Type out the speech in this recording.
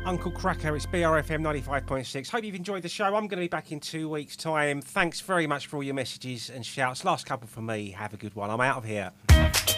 Uncle Cracker, it's BRFM 95.6. Hope you've enjoyed the show. I'm going to be back in 2 weeks' time. Thanks very much for all your messages and shouts. Last couple from me. Have a good one. I'm out of here.